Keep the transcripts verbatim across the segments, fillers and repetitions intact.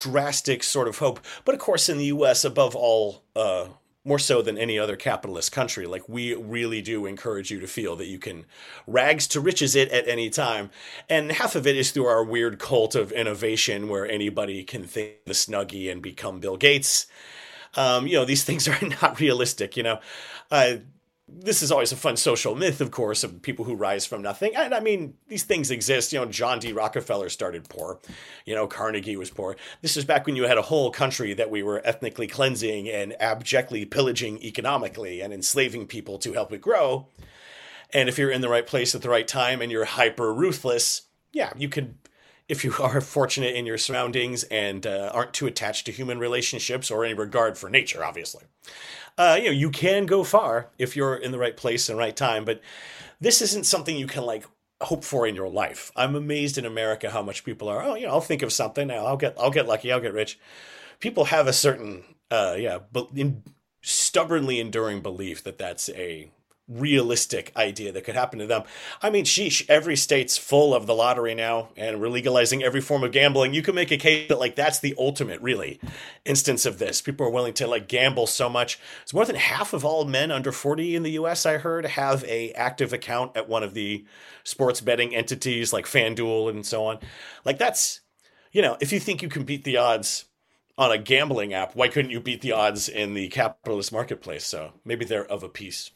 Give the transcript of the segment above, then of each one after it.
drastic sort of hope. But of course, in the U S, above all, uh, more so than any other capitalist country, like we really do encourage you to feel that you can rags to riches it at any time. And half of it is through our weird cult of innovation where anybody can think the Snuggie and become Bill Gates. Um, you know, these things are not realistic, you know. Uh, this is always a fun social myth, of course, of people who rise from nothing. And I mean, these things exist. You know, John D. Rockefeller started poor. You know, Carnegie was poor. This is back when you had a whole country that we were ethnically cleansing and abjectly pillaging economically and enslaving people to help it grow. And if you're in the right place at the right time and you're hyper ruthless, yeah, you could, if you are fortunate in your surroundings and uh, aren't too attached to human relationships or any regard for nature, obviously. Uh, you know, you can go far if you're in the right place and right time, but this isn't something you can like hope for in your life. I'm amazed in America how much people are, oh, you know, I'll think of something. I'll get, I'll get lucky. I'll get rich. People have a certain, uh, yeah, but in stubbornly enduring belief that that's a realistic idea that could happen to them. I mean, sheesh, every state's full of the lottery now, and we're legalizing every form of gambling. You can make a case that like that's the ultimate, really, instance of this. People are willing to like gamble so much. It's more than half of all men under forty in the U S, I heard, have a active account at one of the sports betting entities like FanDuel and so on. Like that's, you know, if you think you can beat the odds on a gambling app, why couldn't you beat the odds in the capitalist marketplace? So maybe they're of a piece.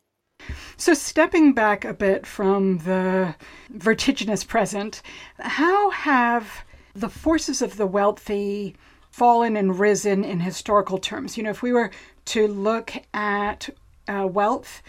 So stepping back a bit from the vertiginous present, how have the forces of the wealthy fallen and risen in historical terms? You know, if we were to look at uh, wealth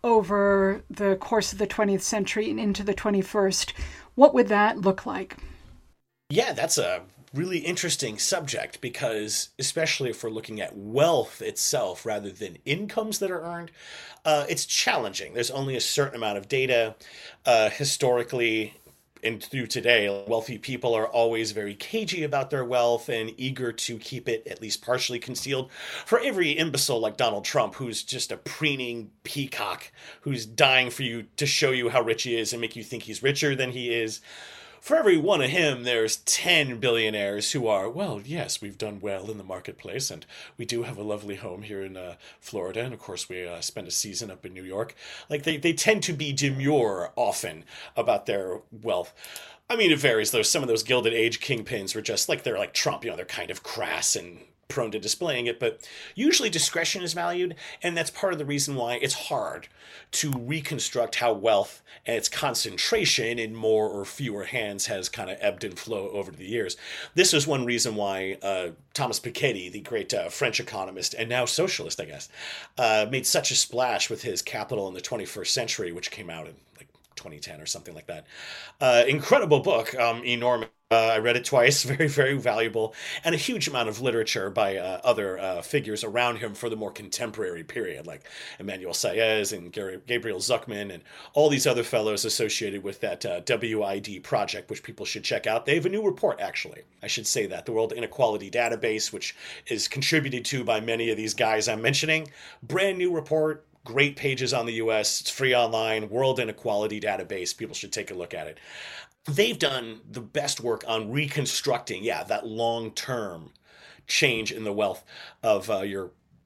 over the course of the twentieth century and into the twenty-first, what would that look like? Yeah, that's a really interesting subject because especially if we're looking at wealth itself rather than incomes that are earned, uh, it's challenging. There's only a certain amount of data. Uh, historically and through today, wealthy people are always very cagey about their wealth and eager to keep it at least partially concealed. For every imbecile like Donald Trump, who's just a preening peacock, who's dying for you to show you how rich he is and make you think he's richer than he is, for every one of him, there's ten billionaires who are, well, yes, we've done well in the marketplace, and we do have a lovely home here in uh, Florida, and of course we uh, spend a season up in New York. Like, they, they tend to be demure often about their wealth. I mean, it varies, though. Some of those Gilded Age kingpins were just, like, they're like Trump, you know, they're kind of crass and prone to displaying it, but usually discretion is valued, and that's part of the reason why it's hard to reconstruct how wealth and its concentration in more or fewer hands has kind of ebbed and flowed over the years. This is one reason why uh, Thomas Piketty, the great uh, French economist and now socialist, I guess, uh, made such a splash with his Capital in the twenty-first Century, which came out in like twenty ten or something like that. Uh, incredible book, um, enormous. Uh, I read it twice, very, very valuable, and a huge amount of literature by uh, other uh, figures around him for the more contemporary period, like Emmanuel Saez and Gabriel Zuckman and all these other fellows associated with that uh, W I D project, which people should check out. They have a new report, actually. I should say that. The World Inequality Database, which is contributed to by many of these guys I'm mentioning. Brand new report. Great pages on the U S. It's free online. World Inequality Database. People should take a look at it. They've done the best work on reconstructing, yeah, that long-term change in the wealth of uh, your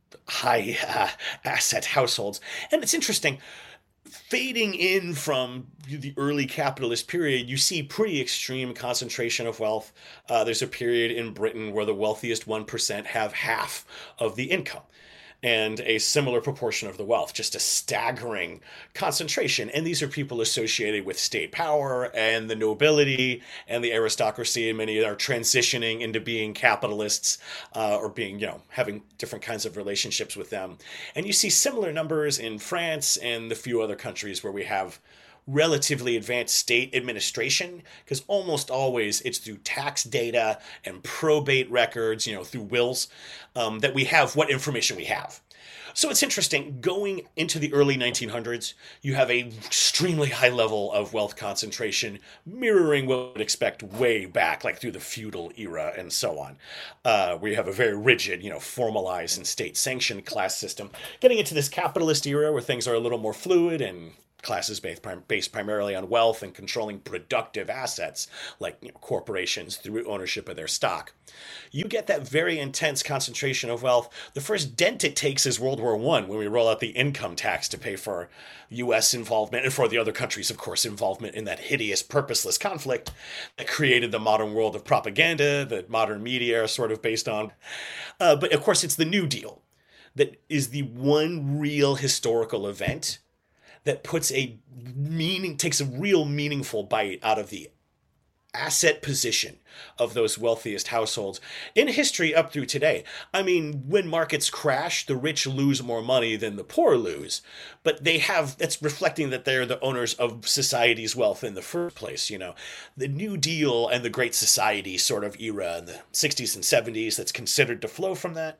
high uh, asset households. And it's interesting, fading in from the early capitalist period, you see pretty extreme concentration of wealth. Uh, there's a period in Britain where the wealthiest one percent have half of the income and a similar proportion of the wealth, just a staggering concentration. And these are people associated with state power and the nobility and the aristocracy, and many are transitioning into being capitalists uh, or being, you know, having different kinds of relationships with them. And you see similar numbers in France and the few other countries where we have relatively advanced state administration, because almost always it's through tax data and probate records, you know, through wills, um, that we have what information we have. So it's interesting, going into the early nineteen hundreds, you have a extremely high level of wealth concentration, mirroring what we'd expect way back, like through the feudal era and so on. Uh, we have a very rigid, you know, formalized and state-sanctioned class system. Getting into this capitalist era where things are a little more fluid and classes based, based primarily on wealth and controlling productive assets like, you know, corporations through ownership of their stock. You get that very intense concentration of wealth. The first dent it takes is World War One, when we roll out the income tax to pay for U S involvement and for the other countries, of course, involvement in that hideous, purposeless conflict that created the modern world of propaganda that modern media are sort of based on. Uh, but of course, it's the New Deal that is the one real historical event that puts a meaning, takes a real meaningful bite out of the asset position of those wealthiest households in history up through today. I mean, when markets crash, the rich lose more money than the poor lose, but they have, that's reflecting that they're the owners of society's wealth in the first place. You know, the New Deal and the Great Society sort of era in the sixties and seventies that's considered to flow from that.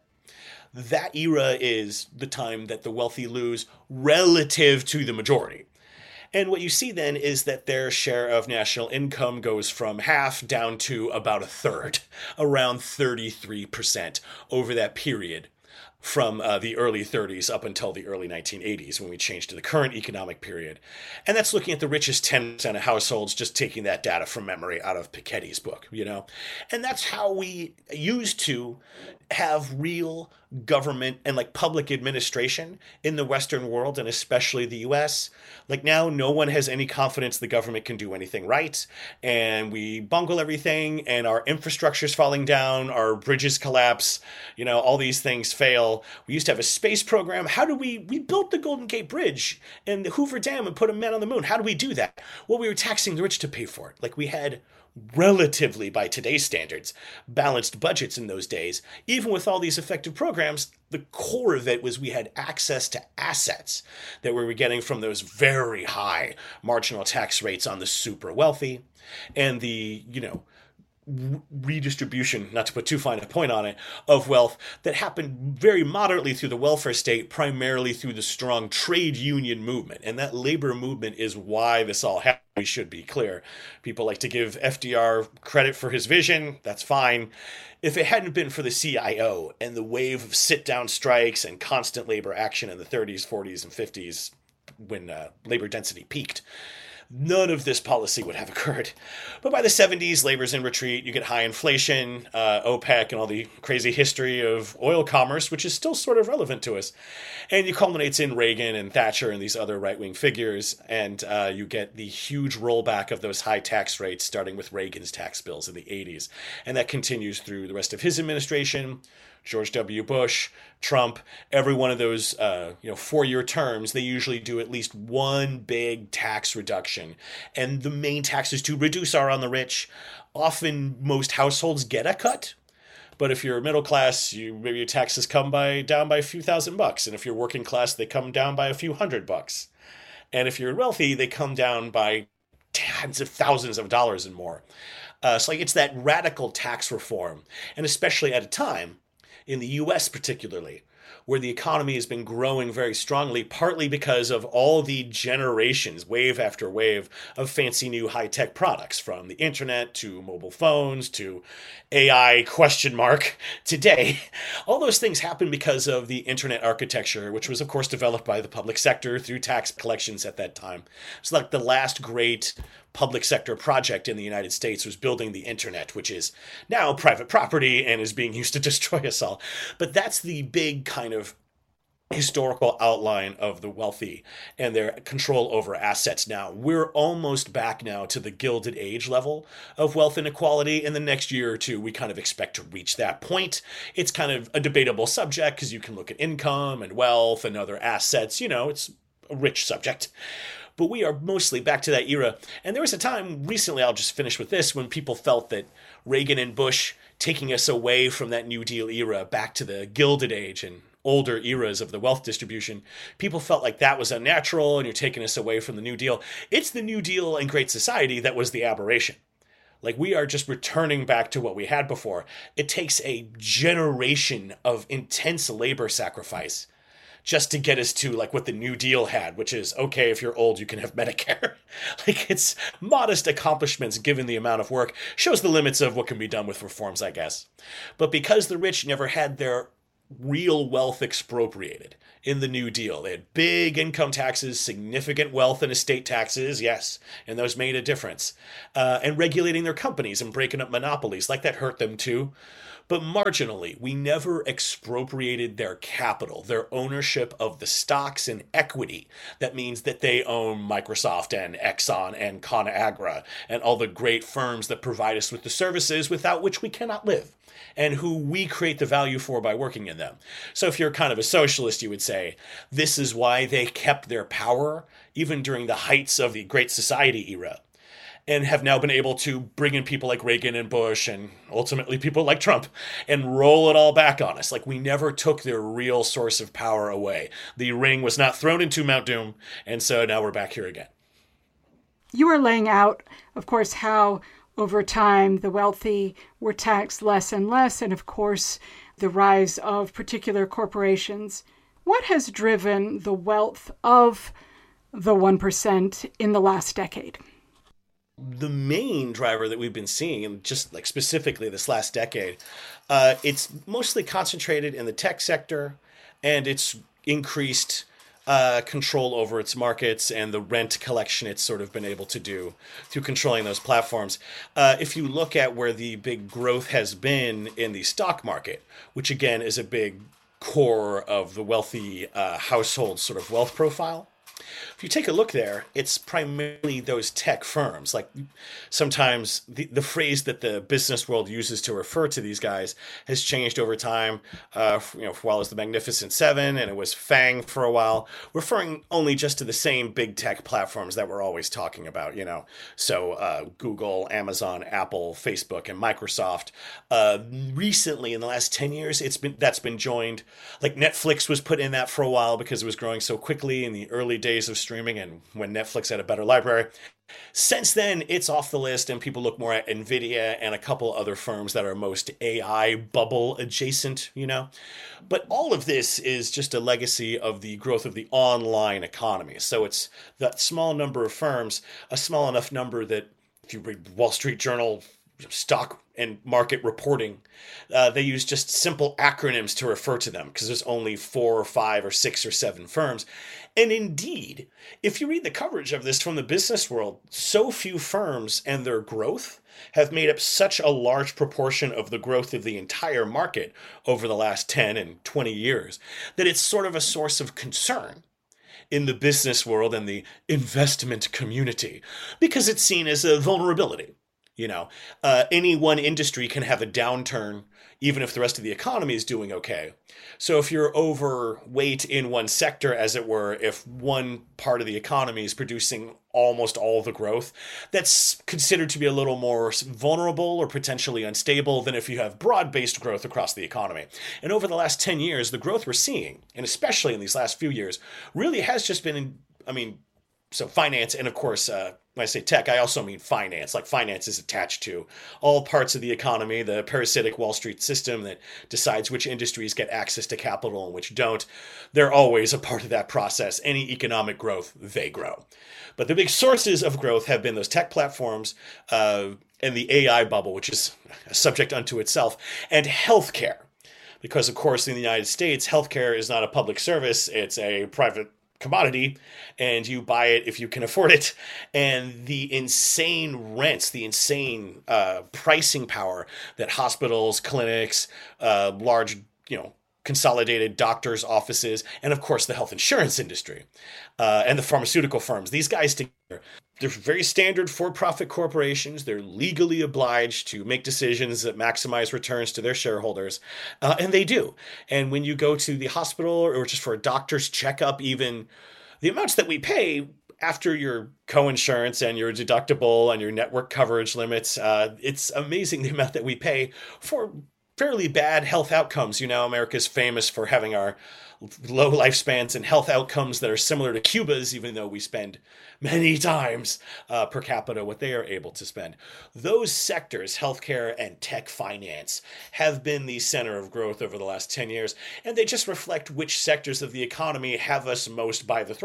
That era is the time that the wealthy lose relative to the majority. And what you see then is that their share of national income goes from half down to about a third, around thirty-three percent over that period, from uh, the early thirties up until the early nineteen eighties, when we changed to the current economic period. And that's looking at the richest ten percent of households, just taking that data from memory out of Piketty's book, you know? And that's how we used to have real government and like public administration in the Western world, and especially the U S. Like now, no one has any confidence the government can do anything right, and we bungle everything, and our infrastructure's falling down, our bridges collapse, you know, all these things fail. We used to have a space program. How do we, we built the Golden Gate Bridge and the Hoover Dam and put a man on the moon. How do we do that? Well, we were taxing the rich to pay for it. Like we had relatively, by today's standards, balanced budgets in those days. Even with all these effective programs, the core of it was we had access to assets that we were getting from those very high marginal tax rates on the super wealthy, and the, you know, redistribution, not to put too fine a point on it, of wealth that happened very moderately through the welfare state, primarily through the strong trade union movement. And that labor movement is why this all happened. We should be clear. People like to give F D R credit for his vision. That's fine. If it hadn't been for the C I O and the wave of sit-down strikes and constant labor action in the thirties, forties, and fifties, when uh, labor density peaked, none of this policy would have occurred. But by the seventies, labor's in retreat. You get high inflation, uh, OPEC, and all the crazy history of oil commerce, which is still sort of relevant to us. And it culminates in Reagan and Thatcher and these other right-wing figures. And uh, you get the huge rollback of those high tax rates, starting with Reagan's tax bills in the eighties. And that continues through the rest of his administration. George W. Bush, Trump, every one of those uh, you know, four-year terms, they usually do at least one big tax reduction. And the main taxes to reduce are on the rich. Often most households get a cut. But if you're middle class, you maybe your taxes come by down by a few thousand bucks. And if you're working class, they come down by a few hundred bucks. And if you're wealthy, they come down by tens of thousands of dollars and more. Uh, so like it's that radical tax reform, and especially at a time in the U S particularly, where the economy has been growing very strongly, partly because of all the generations, wave after wave, of fancy new high-tech products, from the internet to mobile phones to A I question mark today. All those things happen because of the internet architecture, which was, of course, developed by the public sector through tax collections at that time. It's like the last great public sector project in the United States was building the internet, which is now private property and is being used to destroy us all. But that's the big kind of historical outline of the wealthy and their control over assets now. We're almost back now to the Gilded Age level of wealth inequality. In the next year or two, we kind of expect to reach that point. It's kind of a debatable subject because you can look at income and wealth and other assets. You know, it's a rich subject. But we are mostly back to that era. And there was a time recently, I'll just finish with this, when people felt that Reagan and Bush taking us away from that New Deal era back to the Gilded Age and older eras of the wealth distribution, people felt like that was unnatural and you're taking us away from the New Deal. It's the New Deal and Great Society that was the aberration. Like, we are just returning back to what we had before. It takes a generation of intense labor sacrifice just to get us to like what the New Deal had, which is, okay, if you're old, you can have Medicare. Like, it's modest accomplishments given the amount of work. Shows the limits of what can be done with reforms, I guess. But because the rich never had their real wealth expropriated in the New Deal. They had big income taxes, significant wealth and estate taxes, yes, and those made a difference. Uh, and regulating their companies and breaking up monopolies, like that hurt them too. But marginally, we never expropriated their capital, their ownership of the stocks and equity. That means that they own Microsoft and Exxon and ConAgra and all the great firms that provide us with the services without which we cannot live, and who we create the value for by working in them. So if you're kind of a socialist, you would say, this is why they kept their power even during the heights of the Great Society era, and have now been able to bring in people like Reagan and Bush and ultimately people like Trump and roll it all back on us. Like, we never took their real source of power away. The ring was not thrown into Mount Doom, and so now we're back here again. You are laying out, of course, how over time the wealthy were taxed less and less, and of course the rise of particular corporations. What has driven the wealth of the one percent in the last decade? The main driver that we've been seeing, and just like specifically this last decade, uh, it's mostly concentrated in the tech sector, and it's increased uh, control over its markets and the rent collection it's sort of been able to do through controlling those platforms. Uh, if you look at where the big growth has been in the stock market, which again is a big core of the wealthy uh, household sort of wealth profile, if you take a look there, it's primarily those tech firms. Like, sometimes the, the phrase that the business world uses to refer to these guys has changed over time. Uh, you know, for a while it was the Magnificent Seven, and it was FANG for a while, referring only just to the same big tech platforms that we're always talking about, you know. So uh, Google, Amazon, Apple, Facebook, and Microsoft. Uh, recently, in the last ten years, it's been that's been joined. Like, Netflix was put in that for a while because it was growing so quickly in the early days of streaming and when Netflix had a better library. Since then, it's off the list, and people look more at NVIDIA and a couple other firms that are most A I bubble adjacent, you know. But all of this is just a legacy of the growth of the online economy. So it's that small number of firms, a small enough number that if you read Wall Street Journal stock and market reporting, uh, they use just simple acronyms to refer to them because there's only four or five or six or seven firms. And indeed, if you read the coverage of this from the business world, so few firms and their growth have made up such a large proportion of the growth of the entire market over the last ten and twenty years that it's sort of a source of concern in the business world and the investment community, because it's seen as a vulnerability. You know, uh, any one industry can have a downturn, even if the rest of the economy is doing okay. So if you're overweight in one sector, as it were, if one part of the economy is producing almost all the growth, that's considered to be a little more vulnerable or potentially unstable than if you have broad-based growth across the economy. And over the last ten years, the growth we're seeing, and especially in these last few years, really has just been, I mean, so finance, and of course, uh, when I say tech, I also mean finance. Like, finance is attached to all parts of the economy, the parasitic Wall Street system that decides which industries get access to capital and which don't. They're always a part of that process. Any economic growth, they grow. But the big sources of growth have been those tech platforms uh, and the A I bubble, which is a subject unto itself, and healthcare. Because, of course, in the United States, healthcare is not a public service. It's a private commodity, and you buy it if you can afford it. And the insane rents, the insane uh, pricing power that hospitals, clinics, uh, large, you know, consolidated doctors' offices, and of course the health insurance industry uh, and the pharmaceutical firms, these guys together, they're very standard for-profit corporations. They're legally obliged to make decisions that maximize returns to their shareholders, uh, and they do. And when you go to the hospital or just for a doctor's checkup, even the amounts that we pay after your co-insurance and your deductible and your network coverage limits, uh, it's amazing the amount that we pay for fairly bad health outcomes. You know, America's famous for having our low lifespans and health outcomes that are similar to Cuba's, even though we spend many times uh, per capita what they are able to spend. Those sectors, healthcare and tech finance, have been the center of growth over the last ten years, and they just reflect which sectors of the economy have us most by the throat.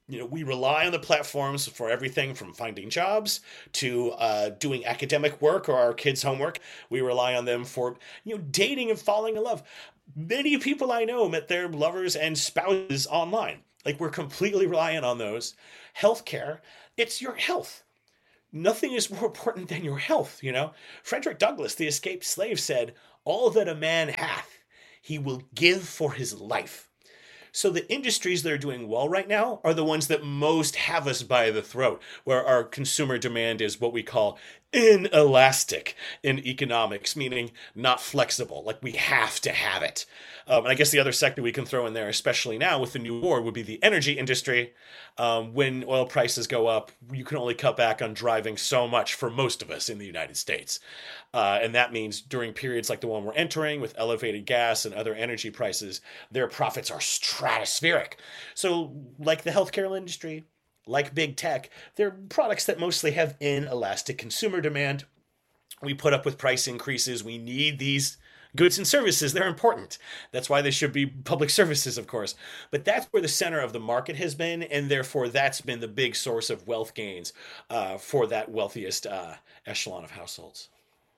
You know, we rely on the platforms for everything from finding jobs to uh, doing academic work or our kids' homework. We rely on them for, you know, dating and falling in love. Many people I know met their lovers and spouses online. Like, we're completely reliant on those. Healthcare, it's your health. Nothing is more important than your health, you know? Frederick Douglass, the escaped slave, said, "All that a man hath, he will give for his life." So the industries that are doing well right now are the ones that most have us by the throat, where our consumer demand is what we call inelastic in economics, meaning not flexible, like we have to have it. Um, and I guess the other sector we can throw in there, especially now with the new war, would be the energy industry. Um, when oil prices go up, you can only cut back on driving so much for most of us in the United States. Uh, and that means during periods like the one we're entering with elevated gas and other energy prices, their profits are stratospheric. So like the healthcare industry, like big tech, they're products that mostly have inelastic consumer demand. We put up with price increases. We need these goods and services. They're important. That's why they should be public services, of course. But that's where the center of the market has been, and therefore that's been the big source of wealth gains uh, for that wealthiest uh, echelon of households.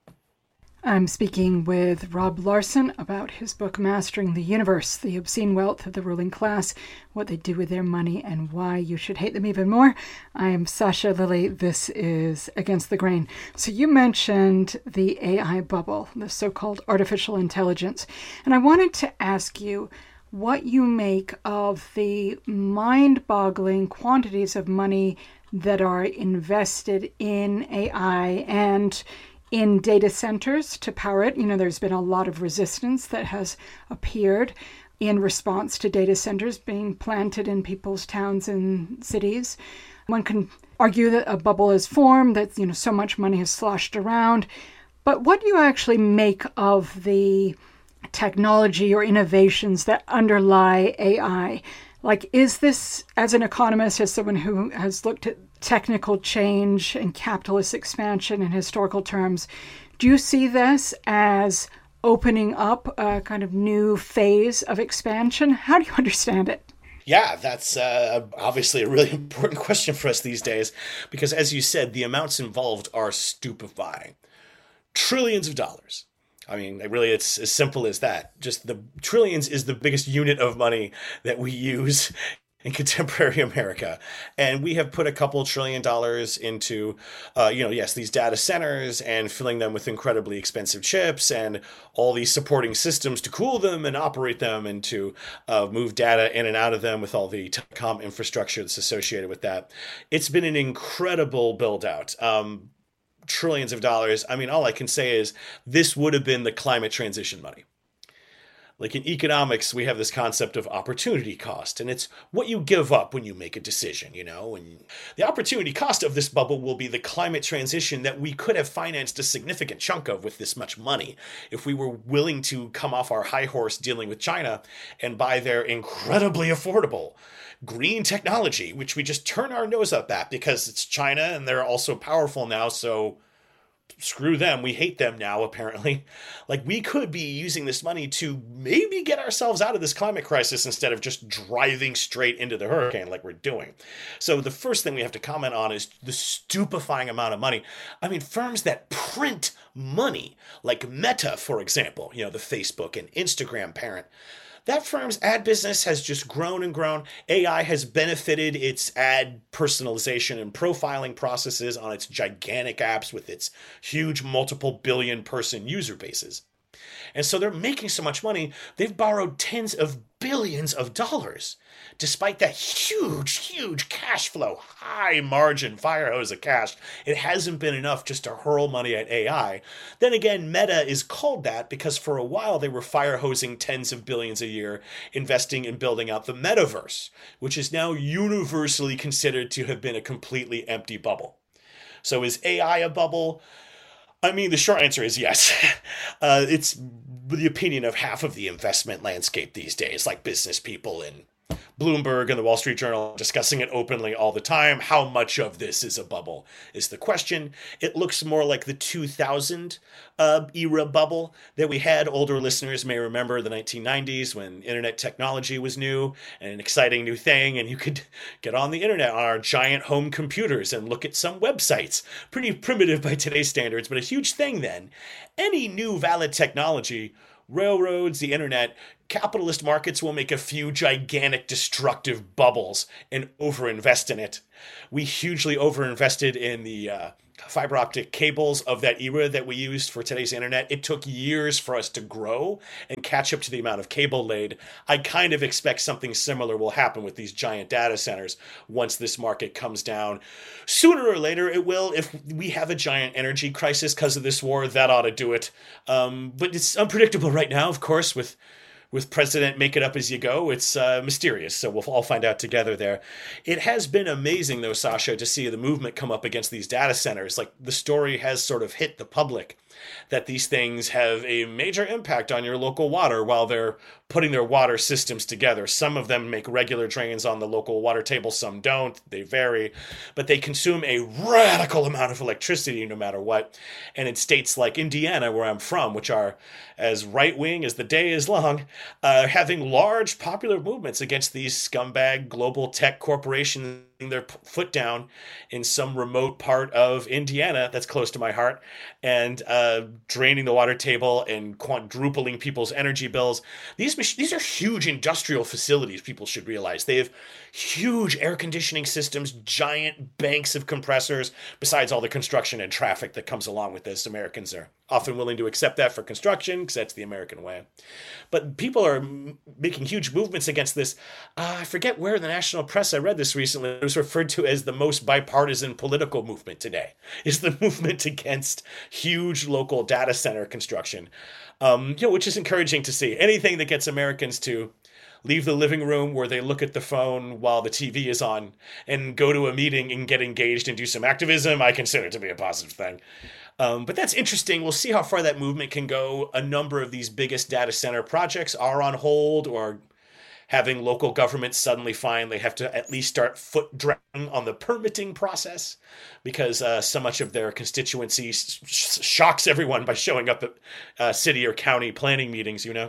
I'm speaking with Rob Larson about his book, Mastering the Universe, The Obscene Wealth of the Ruling Class, What They Do with Their Money, and Why You Should Hate Them Even More. I am Sasha Lilly. This is Against the Grain. So you mentioned the A I bubble, the so-called artificial intelligence. And I wanted to ask you what you make of the mind-boggling quantities of money that are invested in A I and in data centers to power it. You know, there's been a lot of resistance that has appeared in response to data centers being planted in people's towns and cities. One can argue that a bubble has formed, that, you know, so much money has sloshed around. But what do you actually make of the technology or innovations that underlie A I? Like, is this, as an economist, as someone who has looked at technical change and capitalist expansion in historical terms, do you see this as opening up a kind of new phase of expansion? How do you understand it? Yeah, that's uh, obviously a really important question for us these days, because as you said, the amounts involved are stupefying. Trillions of dollars. I mean, really, it's as simple as that. Just the trillions is the biggest unit of money that we use in contemporary America. And we have put a couple trillion dollars into, uh, you know, yes, these data centers and filling them with incredibly expensive chips and all these supporting systems to cool them and operate them and to uh, move data in and out of them with all the telecom infrastructure that's associated with that. It's been an incredible build out. Um, trillions of dollars. I mean, all I can say is this would have been the climate transition money. Like in economics, we have this concept of opportunity cost, and it's what you give up when you make a decision, you know, and the opportunity cost of this bubble will be the climate transition that we could have financed a significant chunk of with this much money if we were willing to come off our high horse dealing with China and buy their incredibly affordable green technology, which we just turn our nose up at because it's China and they're also powerful now, so screw them. We hate them now, apparently. Like, we could be using this money to maybe get ourselves out of this climate crisis instead of just driving straight into the hurricane like we're doing. So the first thing we have to comment on is the stupefying amount of money. I mean, firms that print money, like Meta, for example, you know, the Facebook and Instagram parent, that firm's ad business has just grown and grown. A I has benefited its ad personalization and profiling processes on its gigantic apps with its huge multiple billion person user bases. And so they're making so much money, they've borrowed tens of billions of dollars. Despite that huge, huge cash flow, high margin fire hose of cash, it hasn't been enough just to hurl money at A I. Then again, Meta is called that because for a while they were fire hosing tens of billions a year, investing in building out the metaverse, which is now universally considered to have been a completely empty bubble. So is A I a bubble? I mean, the short answer is yes. Uh, it's the opinion of half of the investment landscape these days, like business people and Bloomberg and the Wall Street Journal discussing it openly all the time. How much of this is a bubble is the question. It looks more like the two thousand uh, era bubble that we had. Older listeners may remember the nineteen nineties when internet technology was new and an exciting new thing, and you could get on the internet on our giant home computers and look at some websites. Pretty primitive by today's standards, but a huge thing then. Any new valid technology, railroads, the internet, capitalist markets will make a few gigantic destructive bubbles and overinvest in it. We hugely overinvested in the uh, fiber optic cables of that era that we used for today's internet. It took years for us to grow and catch up to the amount of cable laid. I kind of expect something similar will happen with these giant data centers once this market comes down. Sooner or later it will. If we have a giant energy crisis because of this war, that ought to do it. Um, but it's unpredictable right now, of course, with with President Make It Up As You Go. It's uh, mysterious, so we'll all find out together there. It has been amazing, though, Sasha, to see the movement come up against these data centers. Like, the story has sort of hit the public that these things have a major impact on your local water while they're putting their water systems together. Some of them make regular drains on the local water table, some don't. They vary, but they consume a radical amount of electricity no matter what. And in states like Indiana, where I'm from, which are as right-wing as the day is long, uh, having large popular movements against these scumbag global tech corporations their foot down in some remote part of Indiana that's close to my heart, and uh, draining the water table and quadrupling people's energy bills. These these are huge industrial facilities, people should realize. They have huge air conditioning systems, giant banks of compressors, besides all the construction and traffic that comes along with this. Americans are often willing to accept that for construction because that's the American way. But people are m- making huge movements against this. Uh, I forget where in the national press I read this recently. It was referred to as the most bipartisan political movement today, is the movement against huge local data center construction, um, you know, which is encouraging to see. Anything that gets Americans to leave the living room where they look at the phone while the T V is on and go to a meeting and get engaged and do some activism, I consider to be a positive thing. Um, but that's interesting. We'll see how far that movement can go. A number of these biggest data center projects are on hold, or having local governments suddenly find they have to at least start foot dragging on the permitting process because uh, so much of their constituency sh- shocks everyone by showing up at uh, city or county planning meetings, you know.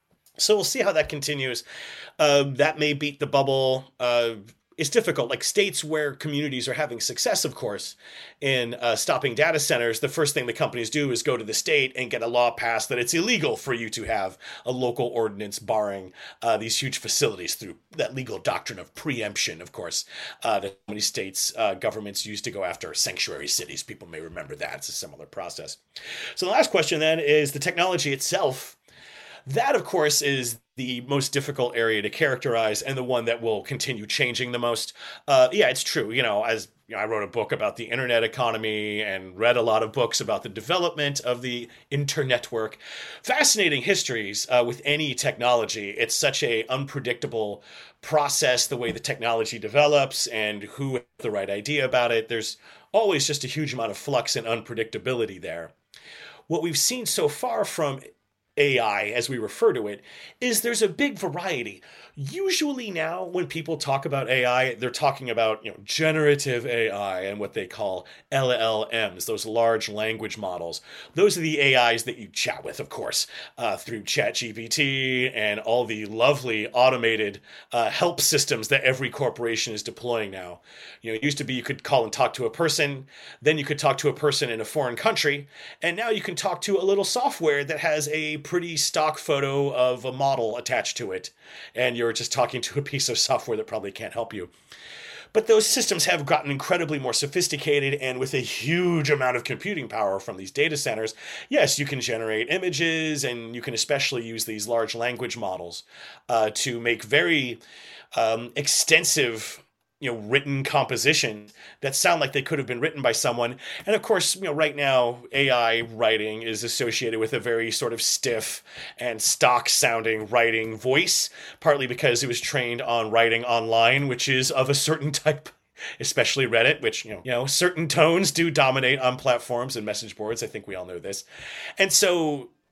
So we'll see how that continues. Uh, that may beat the bubble. Uh, it's difficult. Like states where communities are having success, of course, in uh, stopping data centers, the first thing the companies do is go to the state and get a law passed that it's illegal for you to have a local ordinance barring uh, these huge facilities through that legal doctrine of preemption, of course, uh, that many states uh, governments used to go after sanctuary cities. People may remember that. It's a similar process. So the last question then is the technology itself. That, of course, is the most difficult area to characterize and the one that will continue changing the most. Uh, yeah, it's true. You know, as you know, I wrote a book about the internet economy and read a lot of books about the development of the internetwork. Fascinating histories uh, with any technology. It's such a unpredictable process, the way the technology develops and who has the right idea about it. There's always just a huge amount of flux and unpredictability there. What we've seen so far from A I, as we refer to it, is there's a big variety. Usually now when people talk about A I, they're talking about, you know, generative A I and what they call L L Ms, those large language models. Those are the A Is that you chat with, of course, uh, through ChatGPT and all the lovely automated uh, help systems that every corporation is deploying now. You know, it used to be you could call and talk to a person, then you could talk to a person in a foreign country, and now you can talk to a little software that has a pretty stock photo of a model attached to it, and you're just talking to a piece of software that probably can't help you. But those systems have gotten incredibly more sophisticated, and with a huge amount of computing power from these data centers, yes, you can generate images, and you can especially use these large language models uh, to make very um, extensive, you know, written compositions that sound like they could have been written by someone. And of course, you know, right now, A I writing is associated with a very sort of stiff and stock sounding writing voice, partly because it was trained on writing online, which is of a certain type, especially Reddit, which, you know, you know, certain tones do dominate on platforms and message boards. I think we all know this. And so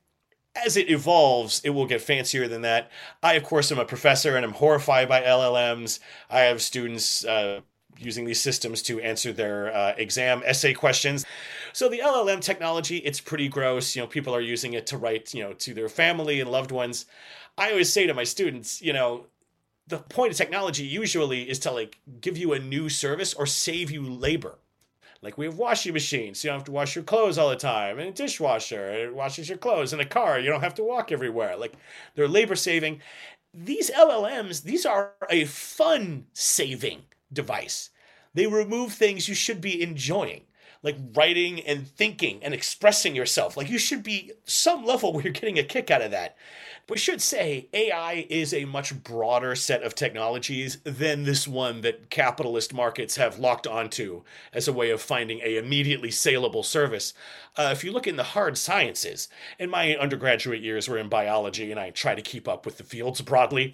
As it evolves, it will get fancier than that. I, of course, am a professor and I'm horrified by L L Ms. I have students uh, using these systems to answer their uh, exam essay questions. So the L L M technology, it's pretty gross. You know, people are using it to write, you know, to their family and loved ones. I always say to my students, you know, the point of technology usually is to like give you a new service or save you labor. Like we have washing machines, so you don't have to wash your clothes all the time, and a dishwasher, it washes your clothes, and a car, you don't have to walk everywhere. Like they're labor saving. These L L Ms, these are a fun saving device. They remove things you should be enjoying, like writing and thinking and expressing yourself. Like you should be some level where you're getting a kick out of that. We should say A I is a much broader set of technologies than this one that capitalist markets have locked onto as a way of finding a immediately saleable service. Uh, if you look in the hard sciences, and my undergraduate years were in biology, and I try to keep up with the fields broadly,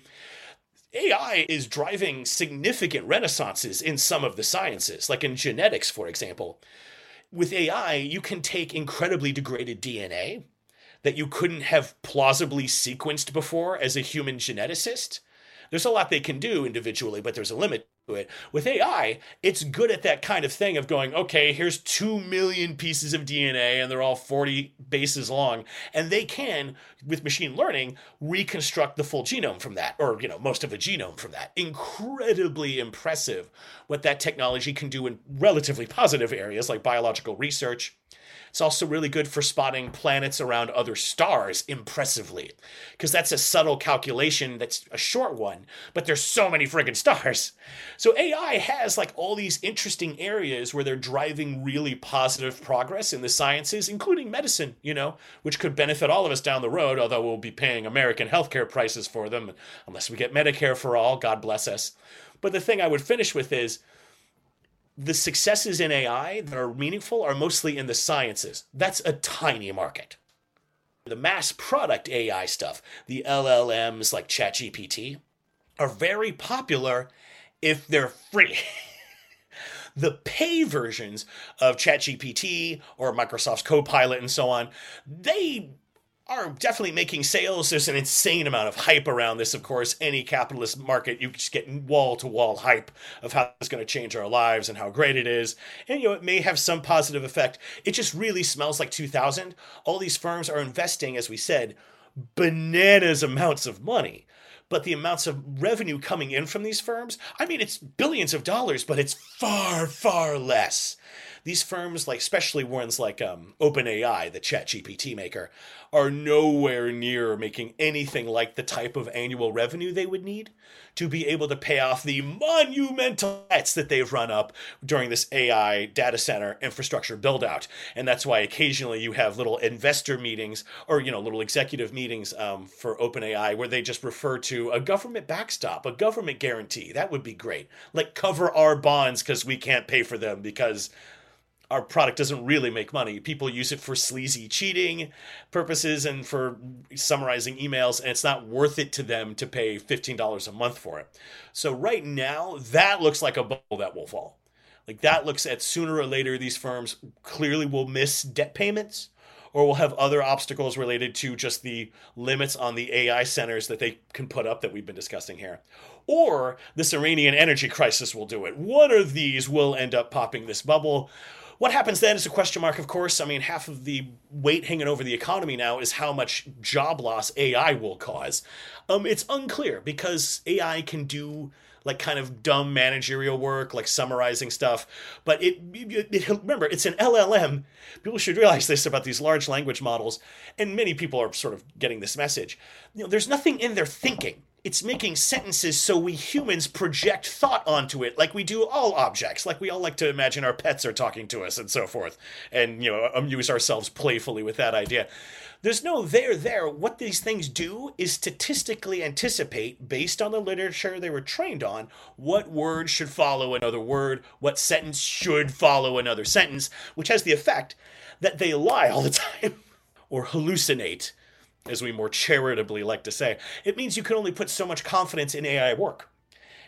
A I is driving significant renaissances in some of the sciences, like in genetics, for example. With A I, you can take incredibly degraded D N A that you couldn't have plausibly sequenced before as a human geneticist. There's a lot they can do individually, but there's a limit to it. With A I, it's good at that kind of thing of going, okay, here's two million pieces of D N A and they're all forty bases long. And they can, with machine learning, reconstruct the full genome from that, or, you know, most of a genome from that. Incredibly impressive what that technology can do in relatively positive areas like biological research. It's also really good for spotting planets around other stars impressively, because that's a subtle calculation that's a short one, but there's so many friggin' stars. So A I has like all these interesting areas where they're driving really positive progress in the sciences, including medicine, you know, which could benefit all of us down the road, although we'll be paying American healthcare prices for them, unless we get Medicare for all, God bless us. But the thing I would finish with is, the successes in A I that are meaningful are mostly in the sciences. That's a tiny market. The mass product A I stuff, the L L Ms like ChatGPT, are very popular if they're free. The pay versions of ChatGPT or Microsoft's Copilot and so on, they are definitely making sales. There's an insane amount of hype around this, of course. Any capitalist market, you just get wall-to-wall hype of how it's going to change our lives and how great it is. And, you know, it may have some positive effect. It just really smells like two thousand. All these firms are investing, as we said, bananas amounts of money. But the amounts of revenue coming in from these firms, I mean, it's billions of dollars, but it's far, far less. These firms, like especially ones like um, OpenAI, the ChatGPT maker, are nowhere near making anything like the type of annual revenue they would need to be able to pay off the monumental debts that they've run up during this A I data center infrastructure build out. And that's why occasionally you have little investor meetings or, you know, little executive meetings um, for OpenAI where they just refer to a government backstop, a government guarantee. That would be great. Like cover our bonds because we can't pay for them because our product doesn't really make money. People use it for sleazy cheating purposes and for summarizing emails, and it's not worth it to them to pay fifteen dollars a month for it. So right now, that looks like a bubble that will fall. Like that looks at sooner or later, these firms clearly will miss debt payments or will have other obstacles related to just the limits on the A I centers that they can put up that we've been discussing here. Or this Iranian energy crisis will do it. One of these will end up popping this bubble. What happens then is a question mark, of course. I mean, half of the weight hanging over the economy now is how much job loss A I will cause. Um, it's unclear because A I can do like kind of dumb managerial work, like summarizing stuff. But it, it, it remember, it's an L L M. People should realize this about these large language models, and many people are sort of getting this message. You know, there's nothing in their thinking. It's making sentences so we humans project thought onto it like we do all objects, like we all like to imagine our pets are talking to us and so forth, and, you know, amuse ourselves playfully with that idea. There's no there there. What these things do is statistically anticipate, based on the literature they were trained on, what word should follow another word, what sentence should follow another sentence, which has the effect that they lie all the time or hallucinate, as we more charitably like to say. It means you can only put so much confidence in A I work.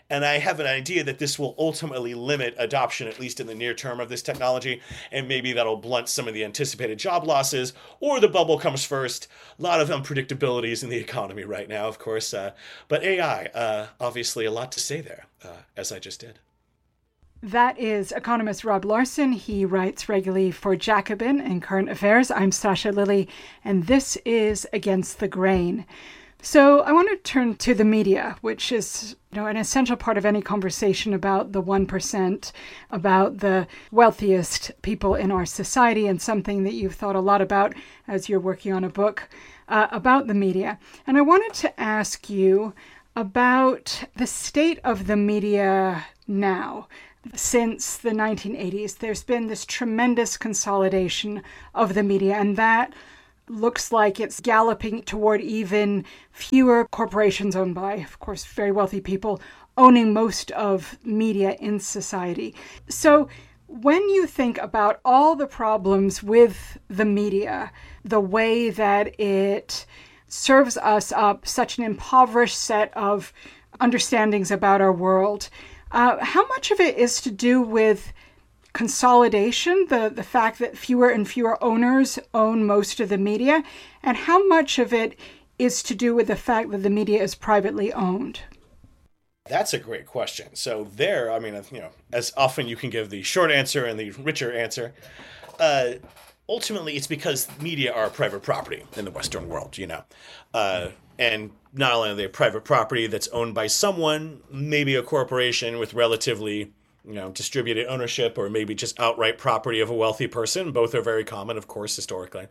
And I have an idea that this will ultimately limit adoption, at least in the near term, of this technology. And maybe that'll blunt some of the anticipated job losses, or the bubble comes first. A lot of unpredictabilities in the economy right now, of course. Uh, but A I, uh, obviously a lot to say there, uh, as I just did. That is economist Rob Larson. He writes regularly for Jacobin and Current Affairs. I'm Sasha Lilley, and this is Against the Grain. So I want to turn to the media, which is, you know, an essential part of any conversation about the one percent, about the wealthiest people in our society, and something that you've thought a lot about as you're working on a book uh, about the media. And I wanted to ask you about the state of the media now. Since the nineteen eighties, there's been this tremendous consolidation of the media, and that looks like it's galloping toward even fewer corporations owned by, of course, very wealthy people owning most of media in society. So when you think about all the problems with the media, the way that it serves us up such an impoverished set of understandings about our world, uh, how much of it is to do with consolidation, the, the fact that fewer and fewer owners own most of the media, and how much of it is to do with the fact that the media is privately owned? That's a great question. So there, I mean, you know, as often you can give the short answer and the richer answer. Uh, ultimately, it's because media are private property in the Western world, you know. Uh, and not only are they private property that's owned by someone, maybe a corporation with relatively, you know, distributed ownership, or maybe just outright property of a wealthy person. Both are very common, of course, historically.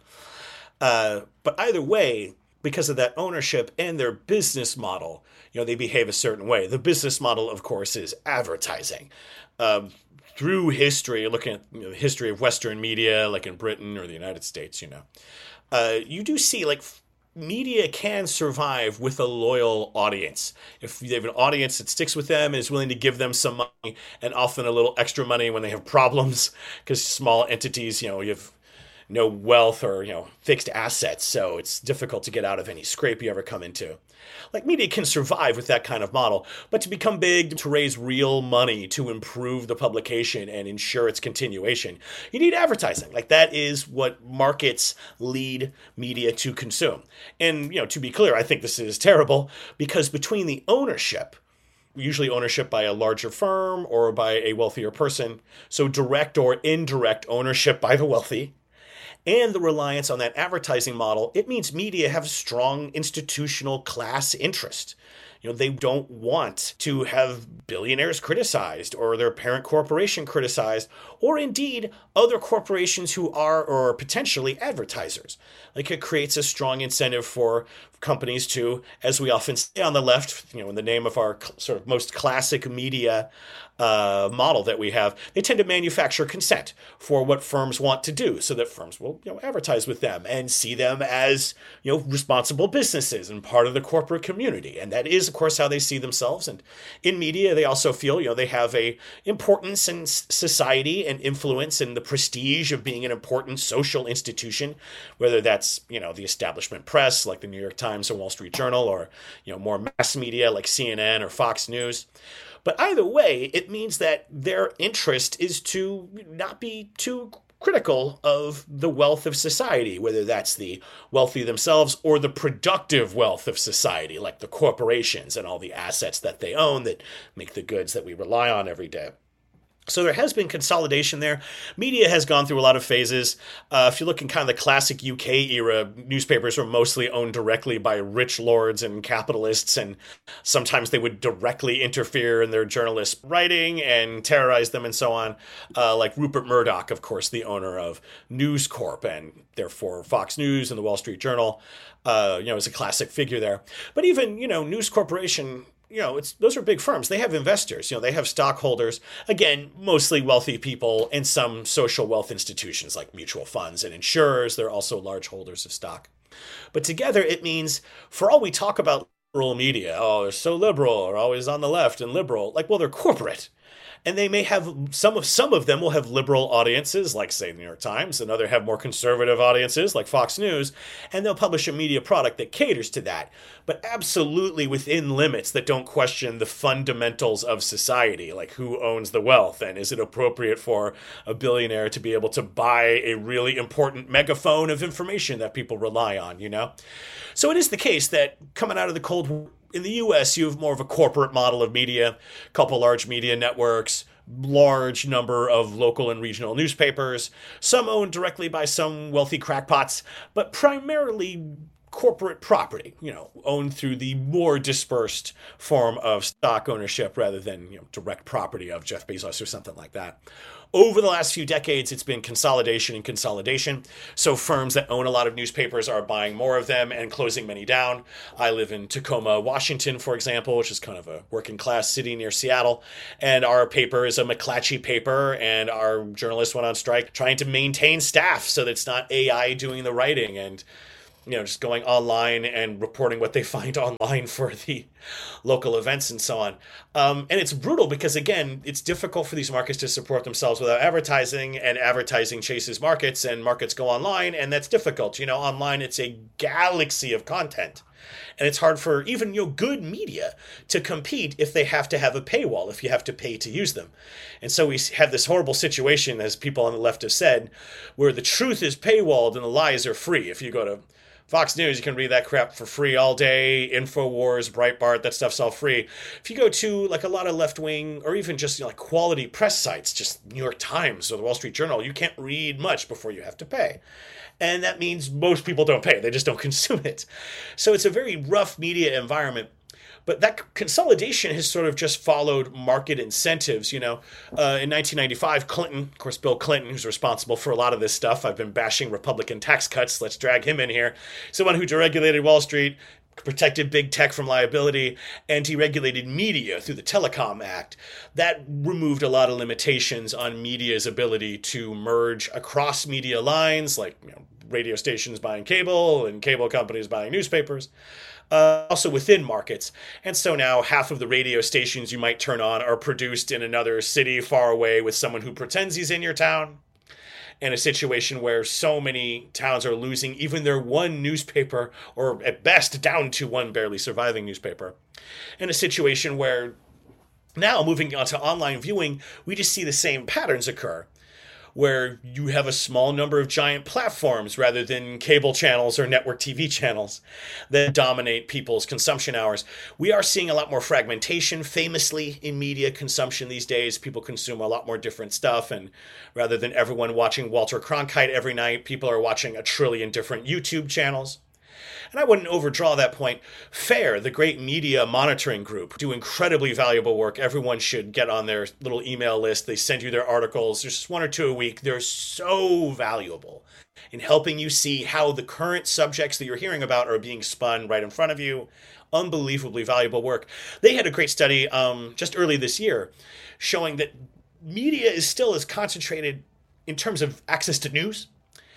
Uh, but either way, because of that ownership and their business model, you know, they behave a certain way. The business model, of course, is advertising. Um, through history, looking at, you know, the history of Western media, like in Britain or the United States, you know, uh, you do see like media can survive with a loyal audience. If they have an audience that sticks with them and is willing to give them some money, and often a little extra money when they have problems, because small entities, you know, you have no wealth or, you know, fixed assets, so it's difficult to get out of any scrape you ever come into. Like, media can survive with that kind of model, but to become big, to raise real money, to improve the publication and ensure its continuation, you need advertising. Like, that is what markets lead media to consume. And, you know, to be clear, I think this is terrible, because between the ownership, usually ownership by a larger firm or by a wealthier person, so direct or indirect ownership by the wealthy, and the reliance on that advertising model, it means media have a strong institutional class interest. You know, they don't want to have billionaires criticized or their parent corporation criticized, or indeed other corporations who are or are potentially advertisers. Like, it creates a strong incentive for companies to, as we often say on the left, you know, in the name of our sort of most classic media uh, model that we have, they tend to manufacture consent for what firms want to do, so that firms will, you know, advertise with them and see them as, you know, responsible businesses and part of the corporate community. And that is, of course, how they see themselves. And in media, they also feel, you know, they have a importance in society and influence and the prestige of being an important social institution, whether that's, you know, the establishment press like the New York Times or Wall Street Journal, or, you know, more mass media like C N N or Fox News. But either way, it means that their interest is to not be too critical of the wealth of society, whether that's the wealthy themselves or the productive wealth of society, like the corporations and all the assets that they own that make the goods that we rely on every day. So there has been consolidation there. Media has gone through a lot of phases. Uh, if you look in kind of the classic U K era, newspapers were mostly owned directly by rich lords and capitalists, and sometimes they would directly interfere in their journalists' writing and terrorize them and so on. Uh, like Rupert Murdoch, of course, the owner of News Corp and therefore Fox News and the Wall Street Journal, uh, you know, is a classic figure there. But even, you know, News Corporation, you know, it's those are big firms. They have investors, you know, they have stockholders, again, mostly wealthy people, and some social wealth institutions like mutual funds and insurers. They're also large holders of stock. But together, it means, for all we talk about liberal media. Oh, they're so liberal, or always on the left and liberal. Like, well, they're corporate. And they may have some of some of them will have liberal audiences, like say the New York Times, and other have more conservative audiences, like Fox News, and they'll publish a media product that caters to that, but absolutely within limits that don't question the fundamentals of society, like who owns the wealth, and is it appropriate for a billionaire to be able to buy a really important megaphone of information that people rely on, you know? So it is the case that coming out of the Cold War, in the U S, you have more of a corporate model of media, a couple large media networks, large number of local and regional newspapers, some owned directly by some wealthy crackpots, but primarily corporate property, you know, owned through the more dispersed form of stock ownership rather than, you know, direct property of Jeff Bezos or something like that. Over the last few decades, it's been consolidation and consolidation. So firms that own a lot of newspapers are buying more of them and closing many down. I live in Tacoma, Washington, for example, which is kind of a working class city near Seattle. And our paper is a McClatchy paper, and our journalists went on strike trying to maintain staff so that it's not A I doing the writing and, you know, just going online and reporting what they find online for the local events and so on. Um, and it's brutal because, again, it's difficult for these markets to support themselves without advertising, and advertising chases markets, and markets go online, and that's difficult. You know, online, it's a galaxy of content. And it's hard for even, you know, good media to compete if they have to have a paywall, if you have to pay to use them. And so we have this horrible situation, as people on the left have said, where the truth is paywalled and the lies are free. If you go to Fox News, you can read that crap for free all day. InfoWars, Breitbart, that stuff's all free. If you go to like a lot of left-wing or even just, you know, like quality press sites, just New York Times or the Wall Street Journal, you can't read much before you have to pay. And that means most people don't pay. They just don't consume it. So it's a very rough media environment. But that consolidation has sort of just followed market incentives. You know, uh, in nineteen ninety-five, Clinton, of course, Bill Clinton, who's responsible for a lot of this stuff. I've been bashing Republican tax cuts. Let's drag him in here. He's the one who deregulated Wall Street, protected big tech from liability, and deregulated media through the Telecom Act. That removed a lot of limitations on media's ability to merge across media lines, like, you know, radio stations buying cable and cable companies buying newspapers. Uh, also within markets. And so now half of the radio stations you might turn on are produced in another city far away with someone who pretends he's in your town. In a situation where so many towns are losing even their one newspaper, or at best down to one barely surviving newspaper. In a situation where now, moving on to online viewing, we just see the same patterns occur, where you have a small number of giant platforms rather than cable channels or network T V channels that dominate people's consumption hours. We are seeing a lot more fragmentation, famously, in media consumption these days. People consume a lot more different stuff, and rather than everyone watching Walter Cronkite every night, people are watching a trillion different YouTube channels. And I wouldn't overdraw that point. FAIR, the great media monitoring group, do incredibly valuable work. Everyone should get on their little email list. They send you their articles. There's just one or two a week. They're so valuable in helping you see how the current subjects that you're hearing about are being spun right in front of you. Unbelievably valuable work. They had a great study um, just early this year showing that media is still as concentrated in terms of access to news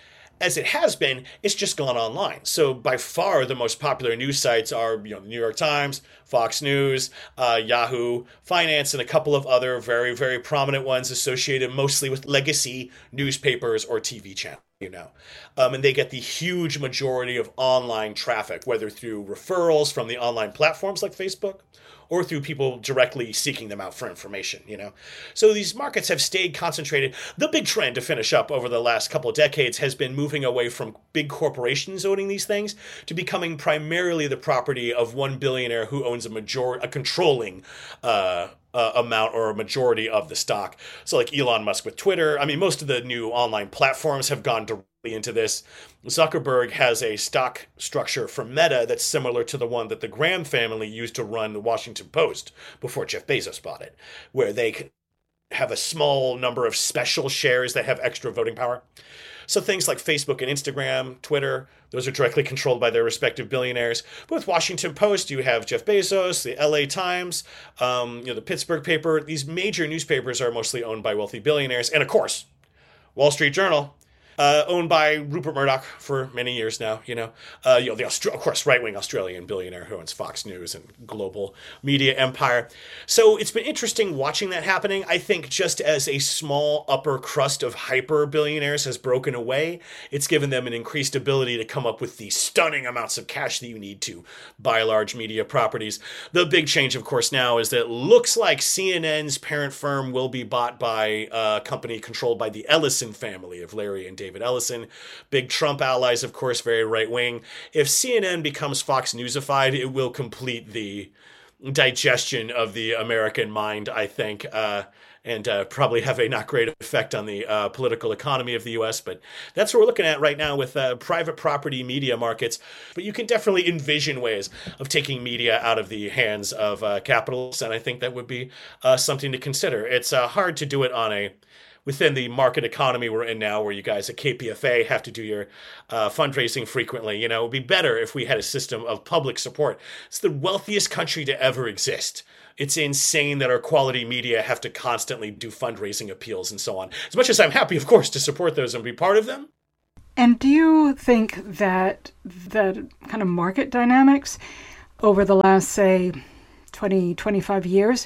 as it has been. It's just gone online. So by far the most popular news sites are, you know, the New York Times, Fox News, uh, Yahoo Finance, and a couple of other very, very prominent ones associated mostly with legacy newspapers or T V channels, you know. Um, and they get the huge majority of online traffic, whether through referrals from the online platforms like Facebook, or through people directly seeking them out for information, you know. So these markets have stayed concentrated. The big trend, to finish up, over the last couple of decades has been moving away from big corporations owning these things to becoming primarily the property of one billionaire who owns a major, a controlling uh, uh, amount or a majority of the stock. So like Elon Musk with Twitter. I mean, most of the new online platforms have gone directly into this. Zuckerberg has a stock structure for Meta that's similar to the one that the Graham family used to run the Washington Post before Jeff Bezos bought it, where they have a small number of special shares that have extra voting power. So things like Facebook and Instagram, Twitter, those are directly controlled by their respective billionaires. But with Washington Post, you have Jeff Bezos, the L A Times, um, you know, the Pittsburgh paper. These major newspapers are mostly owned by wealthy billionaires. And of course, Wall Street Journal, Uh, owned by Rupert Murdoch for many years now, you know. Uh, you know, the Austra- of course, right-wing Australian billionaire who owns Fox News and global media empire. So it's been interesting watching that happening. I think just as a small upper crust of hyper billionaires has broken away, it's given them an increased ability to come up with the stunning amounts of cash that you need to buy large media properties. The big change, of course, now is that it looks like C N N's parent firm will be bought by a company controlled by the Ellison family of Larry and David Ellison, big Trump allies, of course, very right-wing. If C N N becomes Fox Newsified, it will complete the digestion of the American mind, I think, uh, and uh, probably have a not great effect on the uh, political economy of the U S. But that's what we're looking at right now with uh, private property media markets. But you can definitely envision ways of taking media out of the hands of uh, capitalists, and I think that would be uh, something to consider. It's uh, hard to do it on a within the market economy we're in now, where you guys at K P F A have to do your uh, fundraising frequently. You know, it would be better if we had a system of public support. It's the wealthiest country to ever exist. It's insane that our quality media have to constantly do fundraising appeals and so on. As much as I'm happy, of course, to support those and be part of them. And do you think that the kind of market dynamics over the last, say, twenty, twenty-five years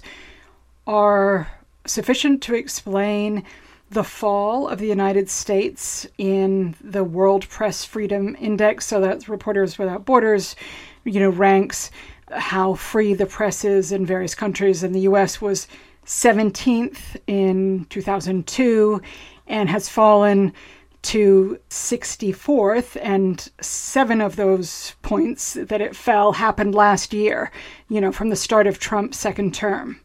are sufficient to explain the fall of the United States in the World Press Freedom Index? So that's Reporters Without Borders, you know, ranks how free the press is in various countries. And the U S was seventeenth in two thousand two and has fallen to sixty-fourth, and seven of those points that it fell happened last year, you know, from the start of Trump's second term.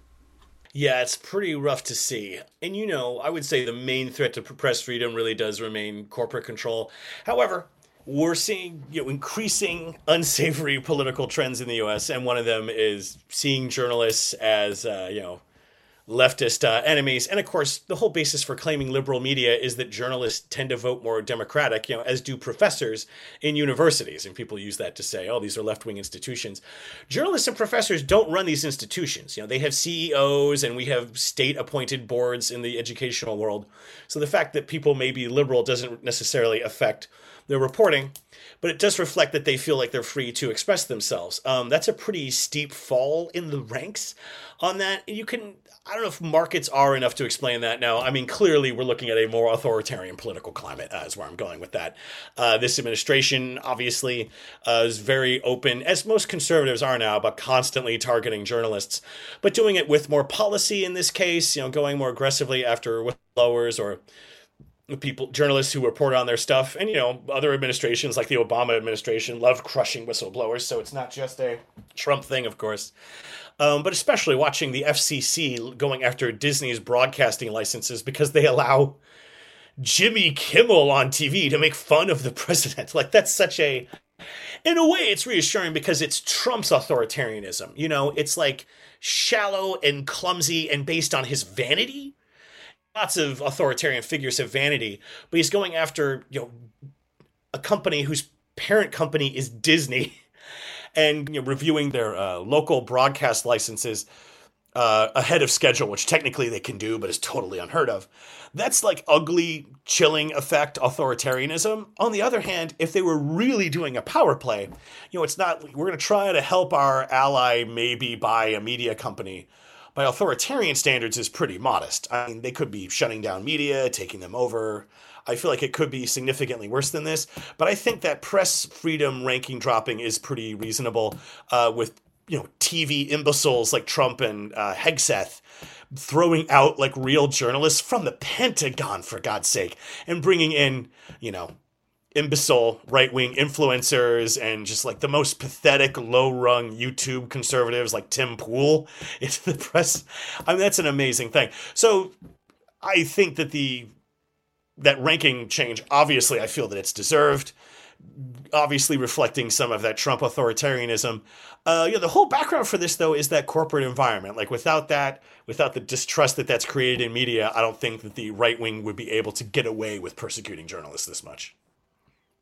Yeah, it's pretty rough to see. And, you know, I would say the main threat to press freedom really does remain corporate control. However, we're seeing, you know, increasing unsavory political trends in the U S, and one of them is seeing journalists as, uh, you know, leftist uh, enemies. And of course, the whole basis for claiming liberal media is that journalists tend to vote more Democratic, you know, as do professors in universities. And people use that to say, oh, these are left-wing institutions. Journalists and professors don't run these institutions. You know, they have C E Os and we have state-appointed boards in the educational world. So the fact that people may be liberal doesn't necessarily affect their reporting, but it does reflect that they feel like they're free to express themselves. Um, that's a pretty steep fall in the ranks on that. You can, I don't know if markets are enough to explain that now. I mean, clearly we're looking at a more authoritarian political climate, uh, is where I'm going with that. Uh, this administration obviously uh, is very open, as most conservatives are now, but constantly targeting journalists, but doing it with more policy in this case, you know, going more aggressively after whistleblowers or people, journalists who report on their stuff. And, you know, other administrations like the Obama administration love crushing whistleblowers. So it's not just a Trump thing, of course. Um, but especially watching the F C C going after Disney's broadcasting licenses because they allow Jimmy Kimmel on T V to make fun of the president. Like, that's such a, in a way, it's reassuring because it's Trump's authoritarianism. You know, it's like shallow and clumsy and based on his vanity. Lots of authoritarian figures have vanity, but he's going after, you know, a company whose parent company is Disney, and, you know, reviewing their uh, local broadcast licenses uh, ahead of schedule, which technically they can do, but is totally unheard of. That's like ugly, chilling effect authoritarianism. On the other hand, if they were really doing a power play, you know, it's not, we're going to try to help our ally maybe buy a media company. By authoritarian standards is pretty modest. I mean, they could be shutting down media, taking them over. I feel like it could be significantly worse than this. But I think that press freedom ranking dropping is pretty reasonable uh, with, you know, T V imbeciles like Trump and uh, Hegseth throwing out like real journalists from the Pentagon, for God's sake, and bringing in, you know, imbecile right-wing influencers and just like the most pathetic low-rung YouTube conservatives like Tim Pool into the press. I mean, that's an amazing thing. So I think that the that ranking change, obviously, I feel that it's deserved, obviously reflecting some of that Trump authoritarianism. Uh, you know, the whole background for this, though, is that corporate environment. Like, without that, without the distrust that that's created in media, I don't think that the right wing would be able to get away with persecuting journalists this much.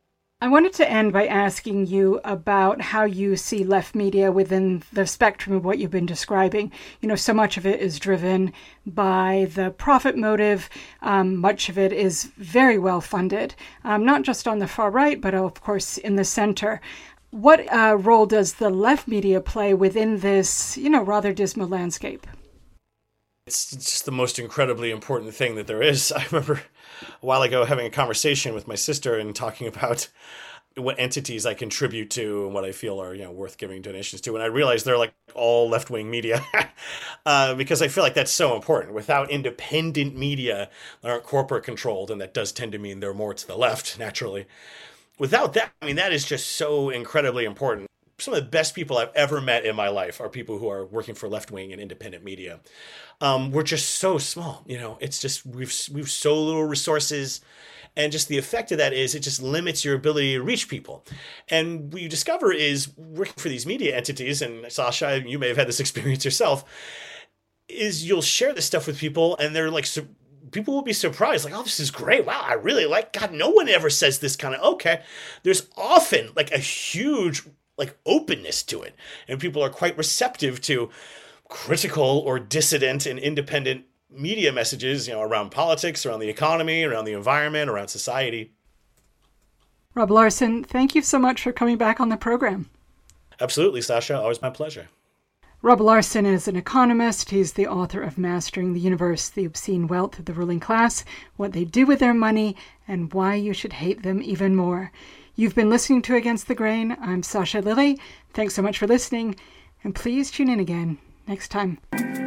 I wanted to end by asking you about how you see left media within the spectrum of what you've been describing. You know, so much of it is driven by the profit motive. Um, much of it is very well funded, um, not just on the far right, but of course in the center. What uh, role does the left media play within this, you know, rather dismal landscape? It's just the most incredibly important thing that there is. I remember a while ago having a conversation with my sister and talking about what entities I contribute to and what I feel are, you know, worth giving donations to. And I realized they're like all left-wing media uh, because I feel like that's so important. Without independent media that aren't corporate controlled, and that does tend to mean they're more to the left, naturally. Without that, I mean, that is just so incredibly important. Some of the best people I've ever met in my life are people who are working for left-wing and independent media. Um, we're just so small, you know, it's just, we've, we've so little resources, and just the effect of that is it just limits your ability to reach people. And what you discover is working for these media entities, and Sasha, you may have had this experience yourself, is you'll share this stuff with people and they're like, su- people will be surprised, like, oh, this is great. Wow, I really like, God, no one ever says this kind of, okay. There's often like a huge like openness to it. And people are quite receptive to critical or dissident and independent media messages, you know, around politics, around the economy, around the environment, around society. Rob Larson, thank you so much for coming back on the program. Absolutely, Sasha. Always my pleasure. Rob Larson is an economist. He's the author of Mastering the Universe, The Obscene Wealth of the Ruling Class, What They Do with Their Money, and Why You Should Hate Them Even More. You've been listening to Against the Grain. I'm Sasha Lilley. Thanks so much for listening, and please tune in again next time.